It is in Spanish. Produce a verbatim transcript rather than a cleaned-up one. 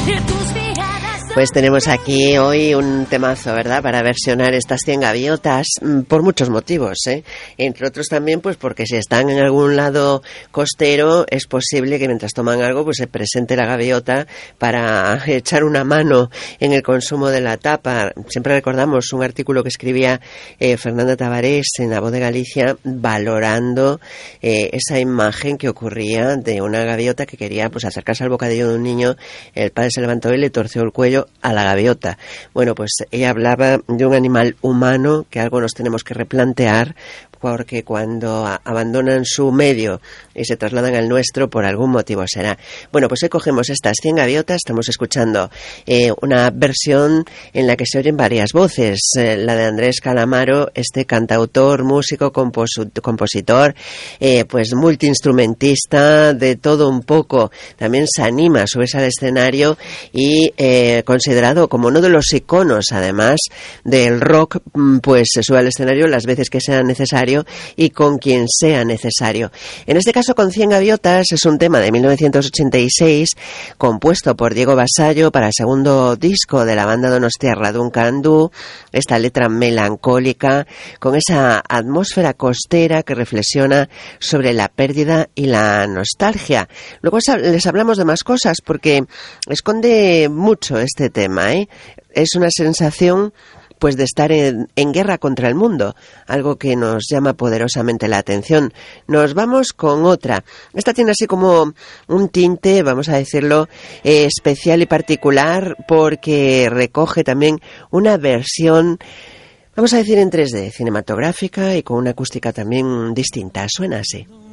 Pues tenemos aquí hoy un temazo, ¿verdad?, para versionar estas cien gaviotas, por muchos motivos, ¿eh? Entre otros también, pues porque si están en algún lado costero, es posible que mientras toman algo, pues se presente la gaviota para echar una mano en el consumo de la tapa. Siempre recordamos un artículo que escribía eh, Fernanda Tavares en La Voz de Galicia, valorando eh, esa imagen que ocurría de una gaviota que quería, pues, acercarse al bocadillo de un niño. El padre se levantó y le torció el cuello a la gaviota. Bueno, pues ella hablaba de un animal humano que algo nos tenemos que replantear, porque cuando a- abandonan su medio y se trasladan al nuestro, por algún motivo será. Bueno, pues hoy cogemos estas cien gaviotas, estamos escuchando eh, una versión en la que se oyen varias voces, eh, la de Andrés Calamaro, este cantautor, músico, composu- compositor, eh, pues multiinstrumentista, de todo un poco. También se anima a subirse al escenario y eh, considerado como uno de los iconos, además, del rock, pues se sube al escenario las veces que sea necesario y con quien sea necesario. En este caso, con cien gaviotas, es un tema de mil novecientos ochenta y seis, compuesto por Diego Vasallo para el segundo disco de la banda donostiarra Duncan Du. Esta letra melancólica, con esa atmósfera costera que reflexiona sobre la pérdida y la nostalgia. Luego les hablamos de más cosas, porque esconde mucho este tema, ¿eh? Es una sensación, pues, de estar en, en guerra contra el mundo, algo que nos llama poderosamente la atención. Nos vamos con otra. Esta tiene así como un tinte, vamos a decirlo, eh, especial y particular, porque recoge también una versión, vamos a decir, en tres D, cinematográfica y con una acústica también distinta. Suena así.